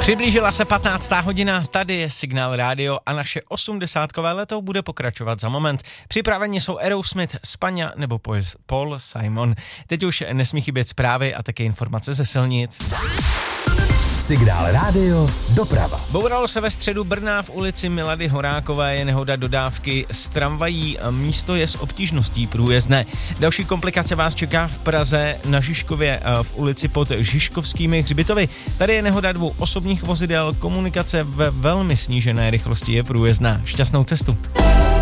Přiblížila se 15. hodina, tady je Signál Radio a naše 80kové leto bude pokračovat za moment. Připraveni jsou Aerosmith, Spania nebo Paul Simon. Teď už nesmí chybět zprávy a také informace ze silnic. Signál Radio doprava. Bouralo se ve středu Brna v ulici Milady Horákové, je nehoda dodávky s tramvají, místo je s obtížností průjezdné. Další komplikace vás čeká v Praze na Žižkově v ulici pod Žižkovskými hřbitovy. Tady je nehoda 2 osobních vozidel, komunikace ve velmi snížené rychlosti je průjezdná. Šťastnou cestu.